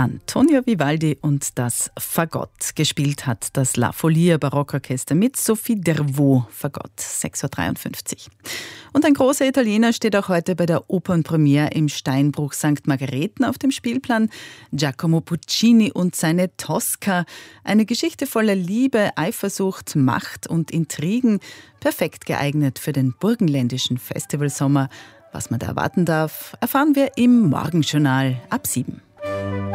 Antonio Vivaldi und das Fagott. Gespielt hat das La Folia Barockorchester mit Sophie Dervaux Fagott, 6.53 Uhr. Und ein großer Italiener steht auch heute bei der Opernpremiere im Steinbruch St. Margareten auf dem Spielplan. Giacomo Puccini und seine Tosca. Eine Geschichte voller Liebe, Eifersucht, Macht und Intrigen. Perfekt geeignet für den burgenländischen Festivalsommer. Was man da erwarten darf, erfahren wir im Morgenjournal ab 7.